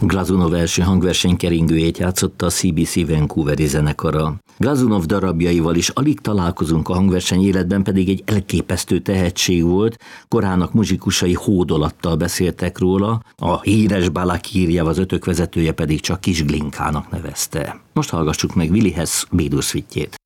Glazunov első hangversenykeringőjét játszotta a CBC Vancouveri zenekara. Glazunov darabjaival is alig találkozunk a hangverseny életben, pedig egy elképesztő tehetség volt, korának muzsikusai hódolattal beszéltek róla, a híres Balakirev, az ötök vezetője pedig csak Kis Glinkának nevezte. Most hallgassuk meg Willy Hess B-dur szvittjét.